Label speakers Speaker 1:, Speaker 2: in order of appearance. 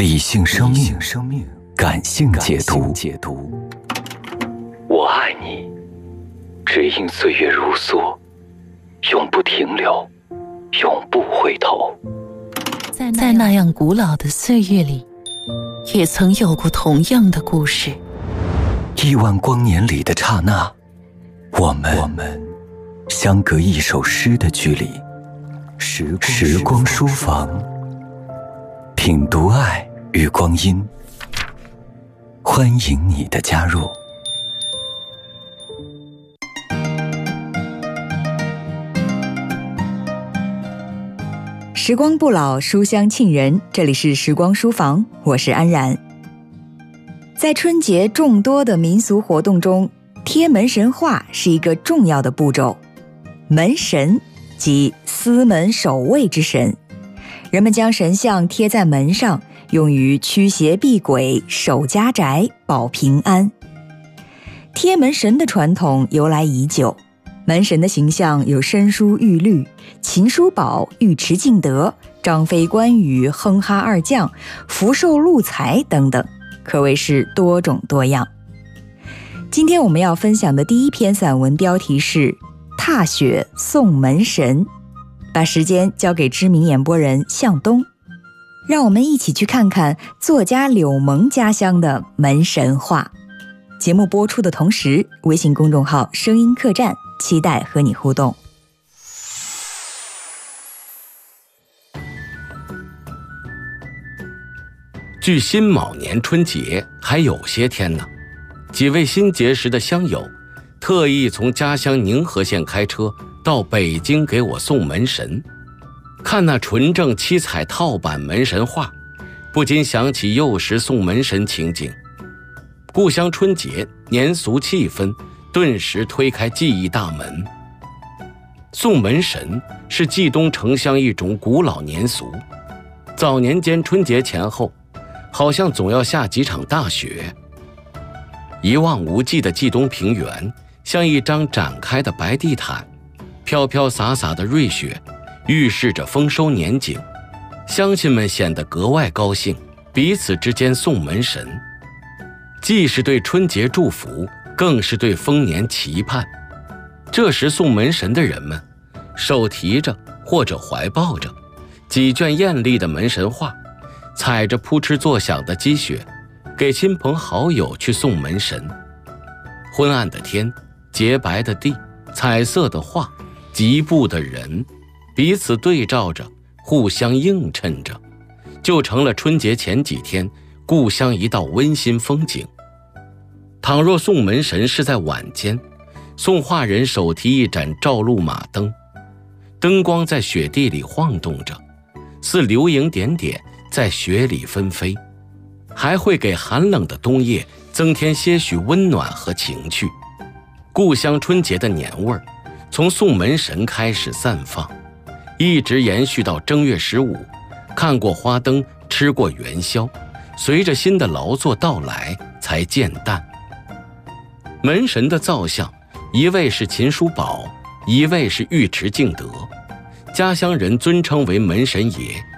Speaker 1: 理性生命，感性解读。我爱你，只因岁月如梭，永不停留，永不回头。
Speaker 2: 在那样古老的岁月里，也曾有过同样的故事。
Speaker 1: 亿万光年里的刹那，我们相隔一首诗的距离。时光书房，品读爱与光阴，欢迎你的加入。
Speaker 3: 时光不老，书香沁人，这里是时光书房，我是安然。在春节众多的民俗活动中，贴门神画是一个重要的步骤。门神即司门守卫之神，人们将神像贴在门上，用于驱邪避鬼、守家宅、保平安。贴门神的传统由来已久，门神的形象有申叔玉律、秦叔宝、尉迟敬德、张飞关羽、哼哈二将、福寿禄财等等，可谓是多种多样。今天我们要分享的第一篇散文标题是踏雪送门神，把时间交给知名演播人向东，让我们一起去看看作家柳萌家乡的门神话。节目播出的同时，微信公众号声音客栈期待和你互动。
Speaker 4: 距辛卯年春节还有些天呢，几位新结识的乡友特意从家乡宁河县开车到北京给我送门神。看那纯正七彩套版门神画，不禁想起幼时送门神情景。故乡春节年俗气氛顿时推开记忆大门。送门神是冀东城乡一种古老年俗，早年间春节前后好像总要下几场大雪。一望无际的冀东平原像一张展开的白地毯，飘飘洒洒的瑞雪预示着丰收年景，乡亲们显得格外高兴，彼此之间送门神，既是对春节祝福，更是对丰年期盼。这时送门神的人们手提着或者怀抱着几卷艳丽的门神画，踩着扑哧作响的积雪，给亲朋好友去送门神。昏暗的天，洁白的地，彩色的画，疾步的人，彼此对照着，互相映衬着，就成了春节前几天故乡一道温馨风景。倘若送门神是在晚间，送画人手提一盏照路马灯，灯光在雪地里晃动着，似流萤点点在雪里纷飞，还会给寒冷的冬夜增添些许温暖和情趣。故乡春节的年味儿从送门神开始散放，一直延续到正月15，看过花灯，吃过元宵，随着新的劳作到来才渐淡。门神的造像，一位是秦叔宝，一位是尉迟敬德，家乡人尊称为门神爷，